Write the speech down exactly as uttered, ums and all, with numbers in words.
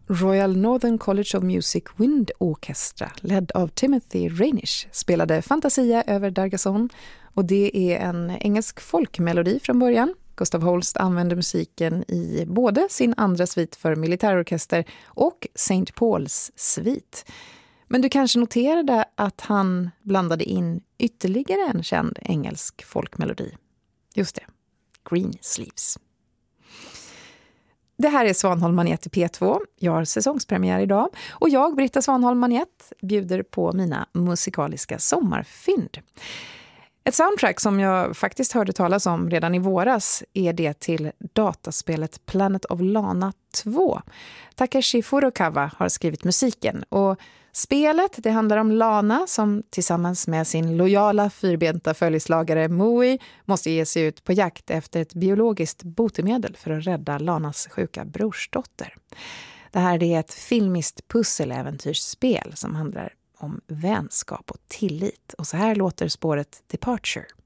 Royal Northern College of Music Wind Orchestra, ledd av Timothy Reinisch, spelade Fantasia över Dargason, och det är en engelsk folkmelodi från början. Gustav Holst använde musiken i både sin andra svit för militärorkester och Saint Pauls svit. Men du kanske noterade att han blandade in ytterligare en känd engelsk folkmelodi. Just det, Greensleeves. Det här är Svanholm Magnet i P två. Jag har säsongspremiär idag och jag, Britta Svanholm Magnet, bjuder på mina musikaliska sommarfynd. Ett soundtrack som jag faktiskt hörde talas om redan i våras är det till dataspelet Planet of Lana två. Takeshi Furukawa har skrivit musiken, och spelet det handlar om Lana som tillsammans med sin lojala fyrbenta följeslagare Mui måste ge sig ut på jakt efter ett biologiskt botemedel för att rädda Lanas sjuka brorsdotter. Det här är ett filmiskt pusseläventyrsspel som handlar om vänskap och tillit, och så här låter spåret Departure.